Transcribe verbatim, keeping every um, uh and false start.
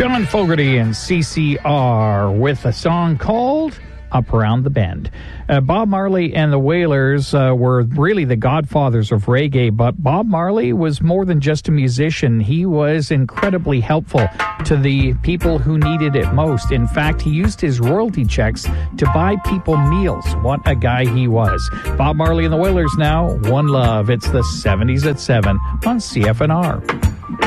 John Fogerty and C C R with a song called Up Around the Bend. Uh, Bob Marley and the Wailers uh, were really the godfathers of reggae, but Bob Marley was more than just a musician. He was incredibly helpful to the people who needed it most. In fact, he used his royalty checks to buy people meals. What a guy he was. Bob Marley and the Wailers now, One Love. It's the seventies at seven on C F N R.